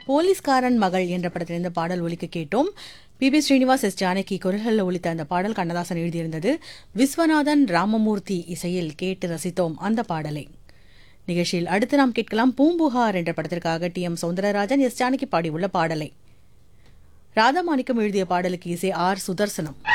போலீஸ்காரன் மகள் என்ற படத்திலிருந்து பாடல் ஒலிக்க கேட்டோம். பி ஸ்ரீனிவாஸ், எஸ் ஜானகி குரல்களில் ஒலித்த அந்த பாடல் கண்ணதாசன் எழுதியிருந்தது. விஸ்வநாதன் ராமமூர்த்தி இசையில் கேட்டு ரசித்தோம் அந்த பாடலை. நிகழ்ச்சியில் அடுத்து நாம் கேட்கலாம் பூம்புகார் என்ற படத்திற்காக டி.எம். சௌந்தரராஜன், எஸ் ஜானகி பாடியுள்ள பாடலை. ராதாமாணிக்கம் எழுதிய பாடலுக்கு இசை ஆர் சுதர்சனம்.